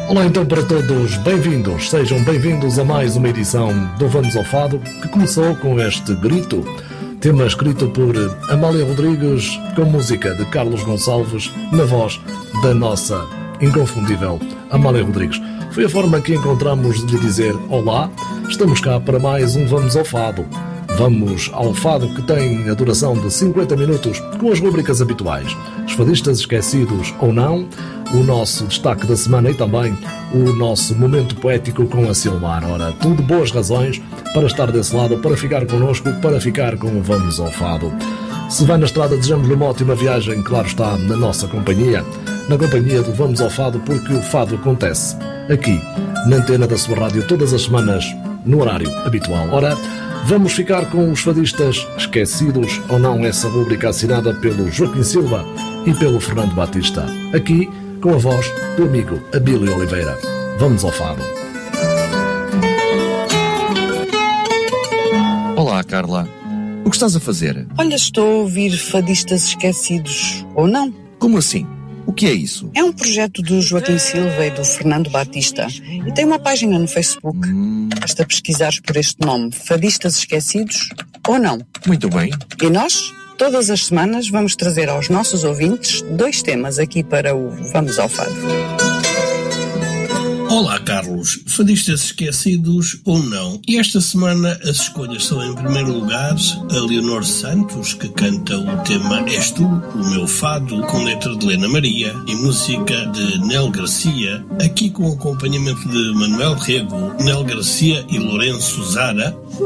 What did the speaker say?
Olá então para todos, bem-vindos, sejam bem-vindos a mais uma edição do Vamos ao Fado, que começou com este grito, tema escrito por Amália Rodrigues, com música de Carlos Gonçalves, na voz da nossa inconfundível Amália Rodrigues. Foi a forma que encontramos de lhe dizer olá, estamos cá para mais um Vamos ao Fado. Vamos ao fado, que tem a duração de 50 minutos, com as rubricas habituais, os fadistas esquecidos ou não, o nosso destaque da semana e também o nosso momento poético com a Silmar. Ora, tudo boas razões para estar desse lado, para ficar connosco, para ficar com o Vamos ao Fado. Se vai na estrada, desejamos-lhe uma ótima viagem, claro está, na nossa companhia, na companhia do Vamos ao Fado, porque o fado acontece aqui, na antena da sua rádio, todas as semanas, no horário habitual. Ora, vamos ficar com os fadistas esquecidos ou não, essa rubrica assinada pelo Joaquim Silva e pelo Fernando Batista. Aqui, com a voz do amigo Abílio Oliveira. Vamos ao fado. Olá, Carla. O que estás a fazer? Olha, estou a ouvir Fadistas Esquecidos, ou não? Como assim? O que é isso? É um projeto do Joaquim Silva e do Fernando Batista. E tem uma página no Facebook. Basta pesquisares por este nome, Fadistas Esquecidos ou não. Muito bem. E nós, todas as semanas, vamos trazer aos nossos ouvintes 2 temas aqui para o Vamos ao Fado. Olá, Carlos. Fadistas esquecidos ou não? E esta semana as escolhas são, em primeiro lugar, a Leonor Santos, que canta o tema És Tu, o meu fado, com letra de Lena Maria e música de Nel Garcia, aqui com acompanhamento de Manuel Rego, Nel Garcia e Lourenço Zara.